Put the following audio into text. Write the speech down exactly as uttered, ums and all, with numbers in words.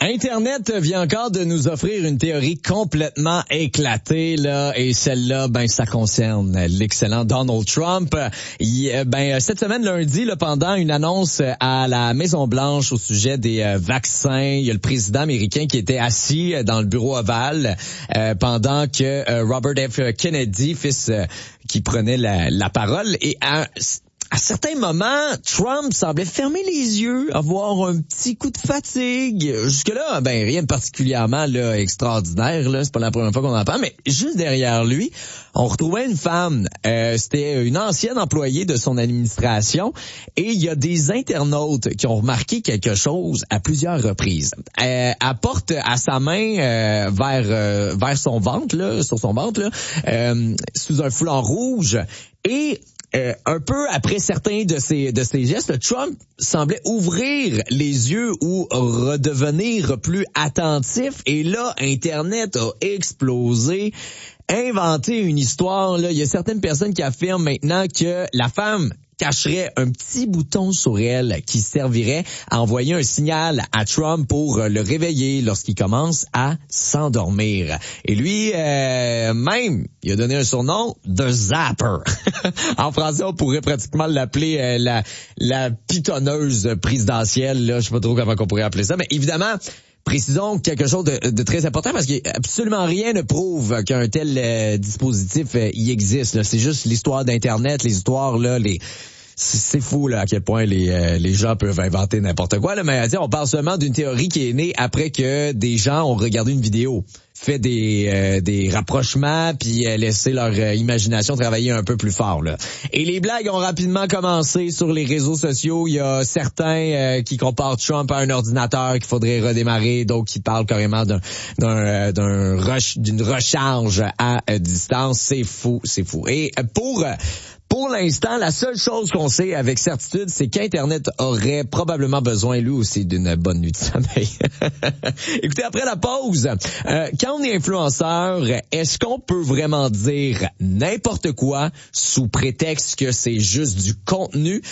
Internet vient encore de nous offrir une théorie complètement éclatée, là, et celle-là, ben, ça concerne l'excellent Donald Trump. Il, ben, cette semaine, lundi, là, pendant une annonce à la Maison-Blanche au sujet des euh, vaccins, il y a le président américain qui était assis dans le bureau ovale euh, pendant que euh, Robert F. Kennedy, fils, euh, qui prenait la, la parole, et à, À certains moments, Trump semblait fermer les yeux, avoir un petit coup de fatigue. Jusque-là, ben rien de particulièrement là, extraordinaire. Là, c'est pas la première fois qu'on en parle, mais juste derrière lui, on retrouvait une femme. Euh, c'était une ancienne employée de son administration, et il y a des internautes qui ont remarqué quelque chose à plusieurs reprises. Euh, elle porte à sa main euh, vers euh, vers son ventre, là, sur son ventre, là, euh, sous un foulard rouge, et Euh, un peu après certains de ces de ces gestes, Trump semblait ouvrir les yeux ou redevenir plus attentif, et là, Internet a explosé, inventé une histoire. Là, il y a certaines personnes qui affirment maintenant que la femme cacherait un petit bouton sur elle qui servirait à envoyer un signal à Trump pour le réveiller lorsqu'il commence à s'endormir. Et lui, euh, même, il a donné un surnom, The Zapper. En français, on pourrait pratiquement l'appeler euh, la, la pitonneuse présidentielle. Là, je sais pas trop comment on pourrait appeler ça, mais évidemment, précisons quelque chose de, de très important, parce que absolument rien ne prouve qu'un tel euh, dispositif euh, y existe. Là. C'est juste l'histoire d'Internet, les histoires, là, les... C'est fou là à quel point les euh, les gens peuvent inventer n'importe quoi là, mais on parle seulement d'une théorie qui est née après que des gens ont regardé une vidéo, fait des euh, des rapprochements, puis euh, laissé leur euh, imagination travailler un peu plus fort là. Et les blagues ont rapidement commencé sur les réseaux sociaux. Il y a certains euh, qui comparent Trump à un ordinateur qu'il faudrait redémarrer, d'autres qui parlent carrément d'un d'un euh, d'un rush, d'une recharge à euh, distance. C'est fou, c'est fou. Et pour euh, Pour l'instant, la seule chose qu'on sait avec certitude, c'est qu'Internet aurait probablement besoin, lui aussi, d'une bonne nuit de sommeil. Écoutez, après la pause, euh, quand on est influenceur, est-ce qu'on peut vraiment dire n'importe quoi sous prétexte que c'est juste du contenu?